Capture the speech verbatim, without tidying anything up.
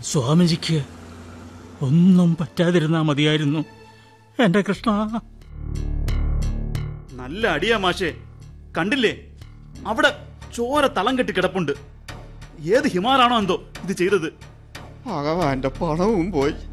സ്വാമിജിക്ക് ഒന്നും പറ്റാതിരുന്നാ മതിയായിരുന്നു എന്റെ കൃഷ്ണ. നല്ല അടിയാ മാഷേ. കണ്ടില്ലേ, അവിടെ ചോര തളം കെട്ടി കിടപ്പുണ്ട്. ഏത് ഹിമാറാണോ എന്തോ ഇത് ചെയ്തത്. ഭഗവാന്റെ പണവും പോയി.